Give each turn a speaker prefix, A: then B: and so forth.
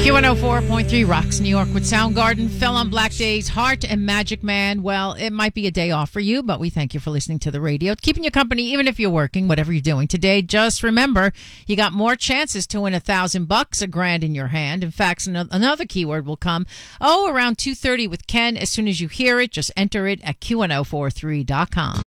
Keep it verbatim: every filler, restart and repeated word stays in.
A: Q one oh four point three rocks New York with Soundgarden. Fell on Black Days, Heart and Magic Man. Well, it might be a day off for you, but we thank you for listening to the radio. Keeping you company, even if you're working, whatever you're doing today. Just remember, you got more chances to win a thousand bucks, a grand in your hand. In fact, another keyword will come, oh, around two thirty with Ken. As soon as you hear it, just enter it at Q one oh four three dot com.